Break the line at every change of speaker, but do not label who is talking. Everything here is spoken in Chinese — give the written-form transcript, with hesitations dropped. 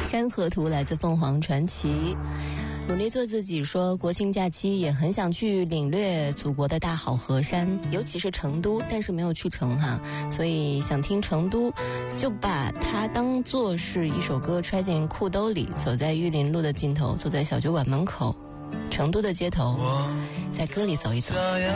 山河图来自凤凰传奇。努力做自己说，国庆假期也很想去领略祖国的大好河山，尤其是成都，但是没有去成哈，所以想听成都，就把它当作是一首歌揣进裤兜里，走在玉林路的尽头，坐在小酒馆门口，成都的街头，在歌里走一走。